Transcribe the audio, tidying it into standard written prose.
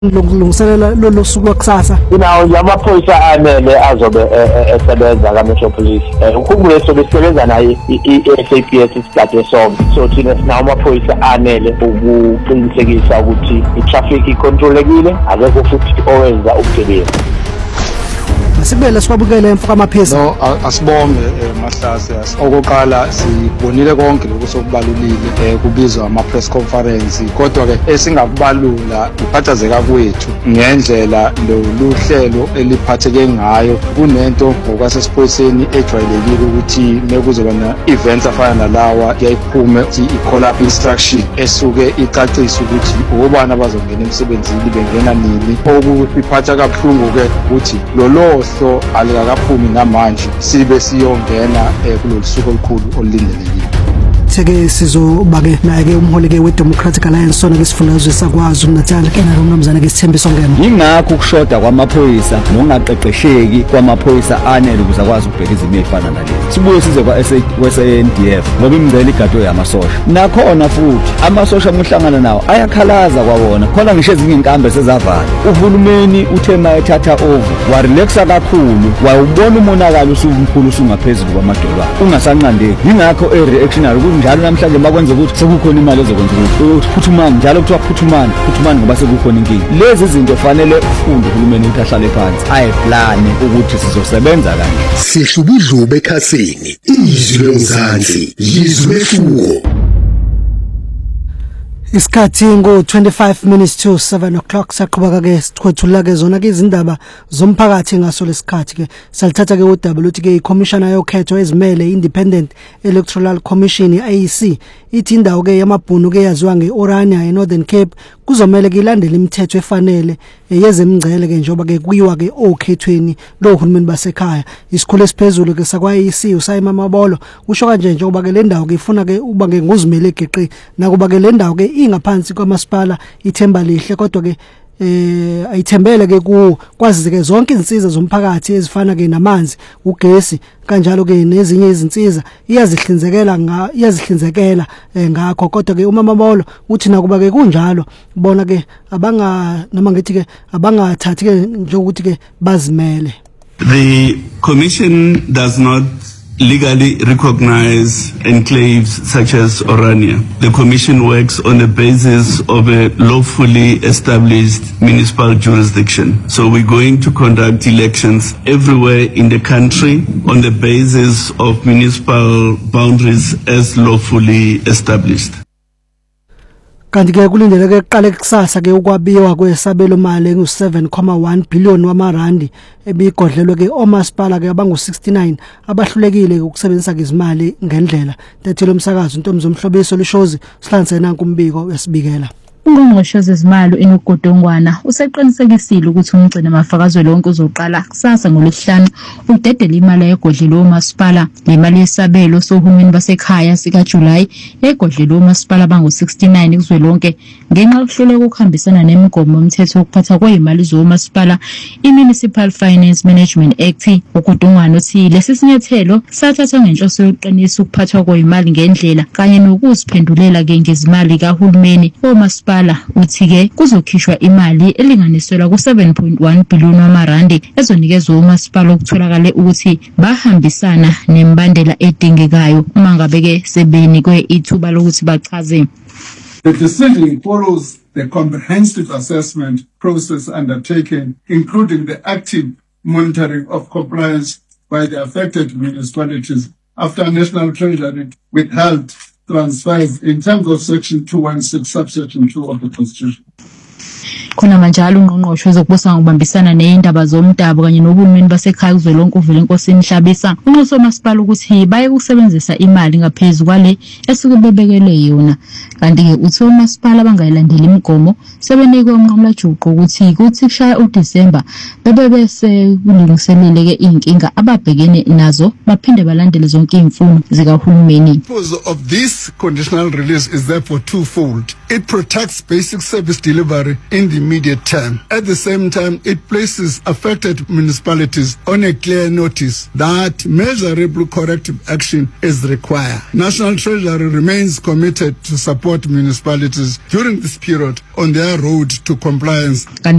lokulungiselela lo suku lwakusasa. Inawo amaphoyisa anele azobe esebenza kaMetropolis. Ukhumbule sobe sisebenza naye i-SAPS isikade sonke. So thina sinawo amaphoyisa anele ukuqinisekisa ukuthi i-traffic icontrolekile, akekho futhi owenza ubugebengu. Sibele siwabukele emfuka amaphisa. No, asibonge Mahlase. Okoqala sibonile konke lokusokubalulile kubizwa ama press conference, kodwa ke esingakubalula uphathazeka kwethu ngendlela lohlelo eliphatheke ngayo. Kunento ngokwasesiphoyiseni ejwayelekile ukuthi mekuzoba na events afana nalawa yayiphume i-call up instruction esuke icacisa ukuthi obani abazongena emsebenzini bengena nini. Okuphatha kabuhlungu ke ukuthi so alikakaphumi namanje sibe siyongena kulolu suku olukhulu olulindelekile. Seke sizobake naye ke umholi ke weDemocratic Alliance sona ke sifundazwe sakwazi uNatal kena lo mnumzana ke Sithembiso Ngema. Ingakho ukushoda kwamaphoyisa nokungaqeqesheki kwamaphoyisa anele ukuze akwazi ukubheka izimo ezifana nalezi. Sibuye size kwa-NDF ngoba imingcele igado yamasosha. Nakhona futhi amasosha amuhlangana nawo ayakhalaza kwawona khona ngisho ezinye inkambe sezavala. Uhulumeni uthema ethatha over warelaxa kakhulu wawubona umonakalo usumkhulu usungaphezulu kwamadolobha ungasanqandeki. Ingakho reactionary njalo namhlanje bakwenza ukuthi sekukhona imali ezokwenza ukuthi phuthumani njalo kuthiwa phuthumani ngoba sekukhona inkingi. Lezi zinto fanele ufunde uhulumeni ukuthi ahlale phansi ayiplane ukuthi sizosebenza kanje. Sihlubudlube ekhasini izwi lomzansi yizwe lefuko. Isikhathi ngo-25 minutes to 7 o'clock saqhubeka ke siqhwethula ke zona ke izindaba zomphakathi ngaso lesikhathi ke salithatha ke udaba luthi ke iCommissioner yokhetho ezimele Independent Electoral Commission IEC ithi indawo ke yamabhunu ke yaziwa ngeOrania eNorthern Cape kuzomela ke ilandele imithetho efanele yezemingcele ke njoba ke kuyiwa ke okhethweni lo uhulumeni basekhaya. Isikhulu esiphezulu ke sakwa IEC uSayima Mabolo usho kanje njengoba ke le ndawo ke ifuna ke uba ke nguzimele egeqe nakuba ke le ndawo ke ingaphansi kwamasipala ithemba lihle kodwa ke ayithembele ke kwazi ke zonke izinsiza zomphakathi ezifana ke namanzi ugesi kanjalo ke nezinye izinsiza iyazihlinzekela ngakho kodwa ke uMamabolo uthi nakuba ke kunjalo bona ke noma ngithi ke abangathathi ke njengokuthi ke bazimele. The commission does not legally recognize enclaves such as Orania. The Commission works on the basis of a lawfully established municipal jurisdiction. So we're going to conduct elections everywhere in the country on the basis of municipal boundaries as lawfully established. Kanti ke kulindeleke eqale kusasa ke ukwabiwa kwesabelo mali ngu7.1 billion wamarandi ebigodlelwe ke omasipala ke abangu69 abahlulekile ukusebenzisa izimali ngendlela. Tethelo umsakazo Ntombi Zomhlobiso lishozi sihlanze nanku umbiko wesibikela. Ungqongqoshe zezimali enogodongwana useqinisekisile ukuthi umgcina mafakazwe lonke uzoqala kusasa ngolesihlanu udedela imali yegodlelo omasipala. Le mali yesabelo sohulumeni basekhaya sika July yegodlelo omasipala bangu69 kuzwelonke ngenxa yokuhluleka ukuhambisana nemigomo yomthetho wokuphatha kwezimali zomasipala iMunicipal Finance Management Act. Ugodongwana uthi lesi sinyathelo sathathwa ngenhloso yokuqinisa ukuphathwa kwezimali ngendlela kanye nokuziphendulela ke ngezimali kahulumeni omasipala. Uthi ke kuzokhishwa imali elinganiselwa ku7.1 billion wamarandi ezonikezwe umasipala ukutholakala ukuthi bahambisana nembandela edingekayo uma ngabe ke sebenikwe ithuba lokuthi bachaze. The decision follows the comprehensive assessment process undertaken, including the active monitoring of compliance by the affected municipalities after National Treasury withheld transfers in terms of Section 216, subsection 2 of the Constitution. Khona manjalo ungqongqoshe wezokubusa ngokubambisana nezindaba zomdabu kanye nohulumeni basekhaya kuzwelonke uvela inkosi Mhlabisa unxuso masipala ukuthi baye ukusebenzisa imali ngaphezulu kwale esuke bebekele yona. Kanti ke uthi umasipala bangayilandeli imigomo sebenikwe umnqamla juqu ukuthi kushaya uDisemba bebe bese kulungiselele ke inkinga ababhekene nazo baphinde balandele zonke imfuno zikahulumeni. The purpose of this conditional release is therefore twofold. It protects basic service delivery in the immediate term. At the same time, it places affected municipalities on a clear notice that measurable corrective action is required. National Treasury remains committed to support municipalities during this period on their road to compliance.